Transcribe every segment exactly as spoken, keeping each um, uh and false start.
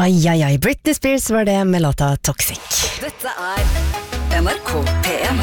Ai, ai, ai, Britney Spears var det med låta Toxic. Dette er N R K P M.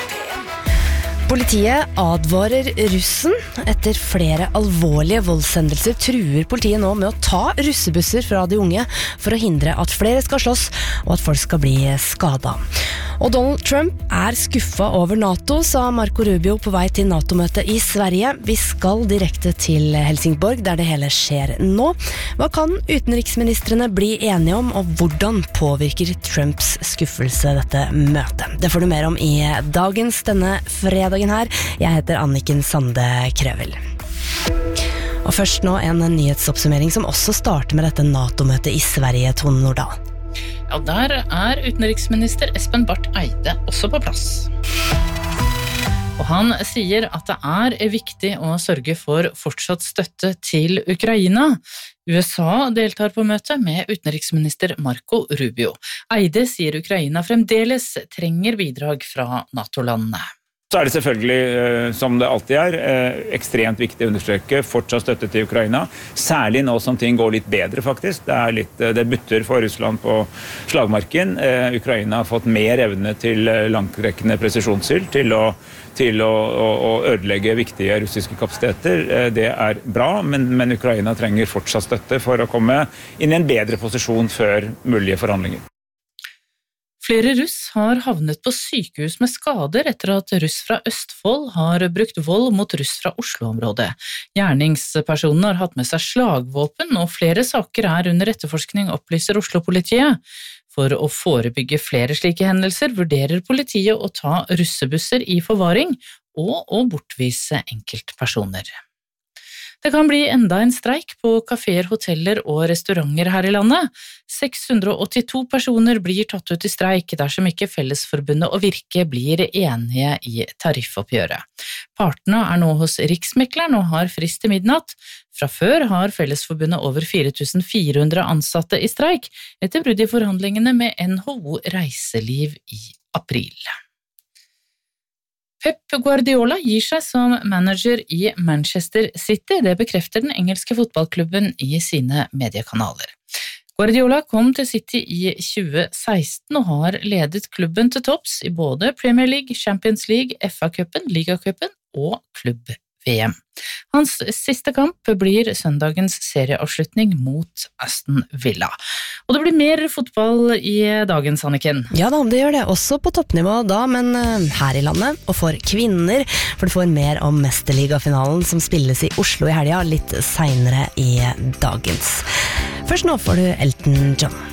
Politiet advarer russen. Etter flere alvorlige voldshendelser truer politiet nå med å ta russebusser fra de unge for å hindre at flere skal slåss og at folk skal bli skadet. Og Donald Trump er skuffet over NATO, sa Marco Rubio på vei til NATO-møtet i Sverige. Vi skal direkte til Helsingborg, der det hele skjer nå. Hva kan utenriksministrene bli enige om, og hvordan påvirker Trumps skuffelse dette møtet? Det får du mer om i dagens denne fredagen her. Jeg heter Anniken Sande Krøvel. Og først nå en nyhetsoppsummering som også starter med dette NATO-møtet i Sverige, Tone Nordahl. Ja, der er utenriksminister Espen Barth Eide også på plass. Og han sier at det er viktig å sørge for fortsatt støtte til Ukraina. U S A deltar på møtet med utenriksminister Marco Rubio. Eide sier Ukraina fremdeles trenger bidrag fra NATO-landene. Så er det selvfølgelig, som det alltid er, ekstremt viktig å understreke fortsatt støtte til Ukraina, særlig nå som ting går litt bedre faktisk. Det er litt, det butter for Russland på slagmarken. Ukraina har fått mer evne til langtrekkende presisjonsild, til å, til å, å ødelegge viktige russiske kapasiteter. Det er bra, men, men Ukraina trenger fortsatt støtte for å komme inn i en bedre posisjon før mulige forhandlinger. Flere russ har havnet på sykehus med skader etter at russ fra Østfold har brukt vold mot russ fra Oslo-området. Gjerningspersonen har hatt med seg slagvåpen, og flere saker er under etterforskning, opplyser Oslo-politiet. For å forebygge flere slike hendelser vurderer politiet å ta russebusser i forvaring og å bortvise enkeltpersoner. Det kan bli enda en streik på kaféer, hoteller og restauranter her i landet. seks hundre åttito personer blir tatt ut i streik dersom ikke Fellesforbundet og Virke blir enige i tariffoppgjøret. Partene er nå hos Riksmekleren og har frist til midnatt. Fra før har Fellesforbundet over fire tusen fire hundre ansatte i streik etter brudd i forhandlingene med N H O Reiseliv i april. Pep Guardiola gir seg som manager i Manchester City, det bekrefter den engelske fotballklubben i sine mediekanaler. Guardiola kom til City i tjue seksten og har ledet klubben til topps i både Premier League, Champions League, F A-cupen, Ligacupen og klubb-V M. Hans siste kamp blir søndagens serieavslutning mot Aston Villa. Og det blir mer fotball i dagens, Anniken. Ja da, det gjør det også på toppnivå da, men her i landet, og for kvinner, for du får mer om Mesterligafinalen som spilles i Oslo i helga litt senere i dagens. Først nå får du Elton John.